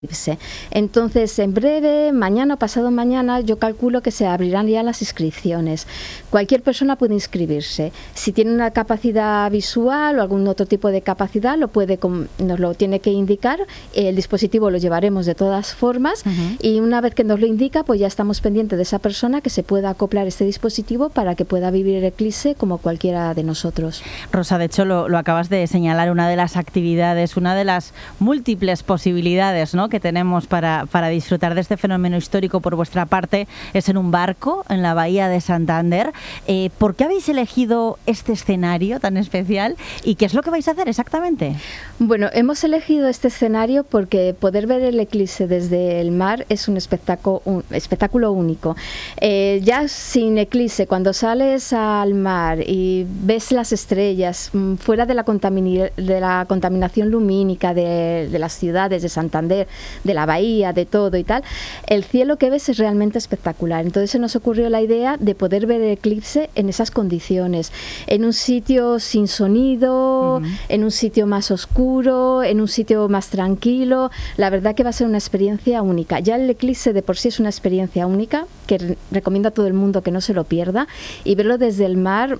inscribirse. Entonces, en breve, mañana o pasado mañana, yo calculo que se abrirán ya las inscripciones. Cualquier persona puede inscribirse. Si tiene una capacidad visual o algún otro tipo de capacidad, nos lo tiene que indicar. El dispositivo lo llevaremos de todas formas y una vez que nos lo indica, pues ya estamos pendientes de esa persona que se pueda acoplar este dispositivo para que pueda vivir el eclipse como cualquiera de nosotros. Rosa, de hecho, lo acabas de señalar, una de las actividades, una de las múltiples posibilidades, ¿no?, que tenemos para disfrutar de este fenómeno histórico por vuestra parte es en un barco en la bahía de Santander. ¿Por qué habéis elegido este escenario tan especial y qué es lo que vais a hacer exactamente? Bueno, hemos elegido este escenario porque poder ver el eclipse desde el mar es un espectáculo único. Ya sin eclipse, cuando sales al mar y ves las estrellas fuera de la contaminación lumínica de las ciudades de Santander, de la bahía, de todo y tal, el cielo que ves es realmente espectacular. Entonces se nos ocurrió la idea de poder ver el eclipse en esas condiciones, en un sitio sin sonido, en un sitio más oscuro, en un sitio más tranquilo. La verdad que va a ser una experiencia única. Ya el eclipse de por sí es una experiencia única, que recomiendo a todo el mundo que no se lo pierda, y verlo desde el mar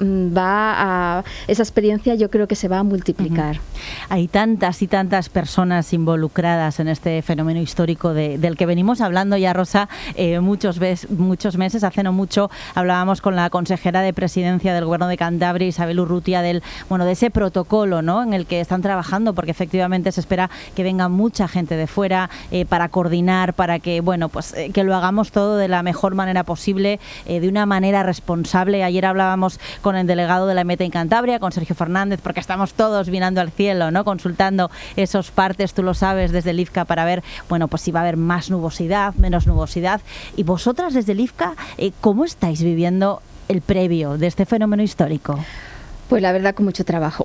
esa experiencia yo creo que se va a multiplicar. Hay tantas y tantas personas involucradas en este fenómeno histórico del que venimos hablando ya, Rosa, muchos meses. Hace no mucho hablábamos con la consejera de Presidencia del Gobierno de Cantabria, Isabel Urrutia, de ese protocolo, ¿no?, en el que están trabajando, porque efectivamente se espera que venga mucha gente de fuera para coordinar, para que, que lo hagamos todo de la mejor manera posible, de una manera responsable. Ayer hablábamos con el delegado de la Meta en Cantabria, con Sergio Fernández, porque estamos todos mirando al cielo, ¿no?, consultando esos partes, tú lo sabes, desde el IFCA, para ver, si va a haber más nubosidad, menos nubosidad. Y vosotras desde el IFCA, ¿cómo estáis viviendo el previo de este fenómeno histórico? Pues la verdad, con mucho trabajo.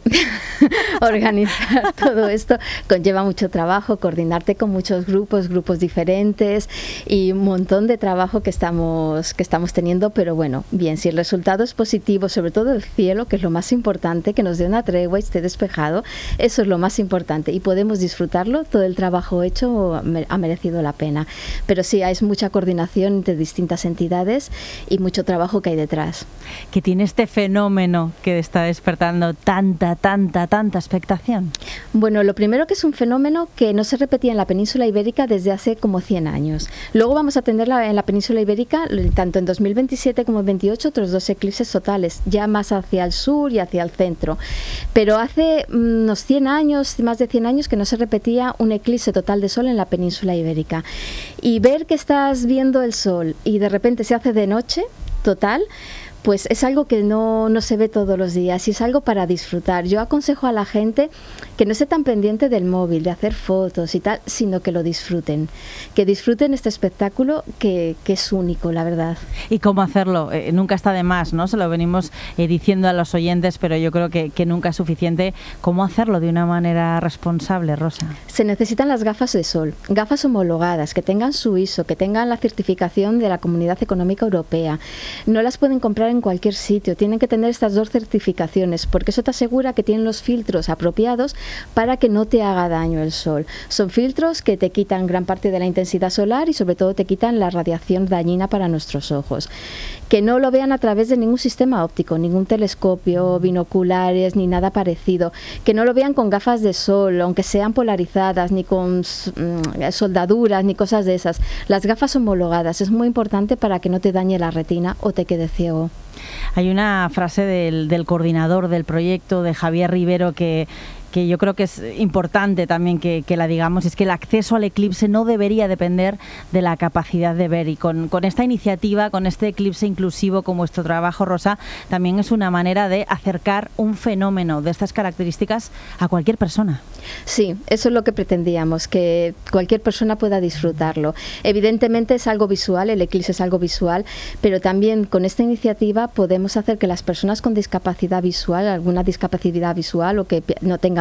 Organizar todo esto conlleva mucho trabajo, coordinarte con muchos grupos diferentes y un montón de trabajo que estamos teniendo, pero bueno, bien, si el resultado es positivo, sobre todo el cielo, que es lo más importante, que nos dé una tregua y esté despejado, eso es lo más importante y podemos disfrutarlo, todo el trabajo hecho ha merecido la pena. Pero sí, hay mucha coordinación entre distintas entidades y mucho trabajo que hay detrás. Que tiene este fenómeno que está despertando tanta expectación. Bueno, lo primero que es un fenómeno que no se repetía en la península ibérica desde hace como 100 años. Luego vamos a tener en la península ibérica, tanto en 2027 como en 2028, otros 2 eclipses totales, ya más hacia el sur y hacia el centro. Pero hace unos 100 años, más de 100 años, que no se repetía un eclipse total de sol en la península ibérica. Y ver que estás viendo el sol y de repente se hace de noche total, pues es algo que no se ve todos los días y es algo para disfrutar. Yo aconsejo a la gente que no esté tan pendiente del móvil, de hacer fotos y tal, sino que lo disfruten. Que disfruten este espectáculo que es único, la verdad. ¿Y cómo hacerlo? Nunca está de más, ¿no? Se lo venimos diciendo a los oyentes, pero yo creo que nunca es suficiente. ¿Cómo hacerlo de una manera responsable, Rosa? Se necesitan las gafas de sol, gafas homologadas, que tengan su ISO, que tengan la certificación de la Comunidad Económica Europea. No las pueden comprar en cualquier sitio, tienen que tener estas 2 certificaciones, porque eso te asegura que tienen los filtros apropiados para que no te haga daño el sol. Son filtros que te quitan gran parte de la intensidad solar y sobre todo te quitan la radiación dañina para nuestros ojos. Que no lo vean a través de ningún sistema óptico, ningún telescopio, binoculares, ni nada parecido. Que no lo vean con gafas de sol, aunque sean polarizadas, ni con soldaduras, ni cosas de esas. Las gafas homologadas es muy importante para que no te dañe la retina o te quede ciego. Hay una frase del coordinador del proyecto, de Javier Rivero, que yo creo que es importante también que la digamos, es que el acceso al eclipse no debería depender de la capacidad de ver. Y con esta iniciativa, con este eclipse inclusivo como vuestro trabajo, Rosa, también es una manera de acercar un fenómeno de estas características a cualquier persona. Sí, eso es lo que pretendíamos, que cualquier persona pueda disfrutarlo. Evidentemente es algo visual, el eclipse es algo visual, pero también con esta iniciativa podemos hacer que las personas con discapacidad visual, alguna discapacidad visual o que no tengan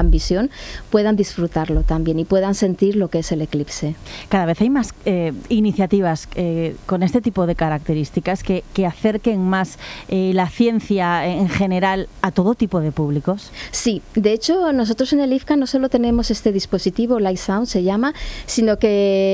tengan visión puedan disfrutarlo también y puedan sentir lo que es el eclipse. Cada vez hay más iniciativas con este tipo de características que acerquen más la ciencia en general a todo tipo de públicos. Sí, de hecho nosotros en el IFCA no solo tenemos este dispositivo, Light Sound se llama, sino que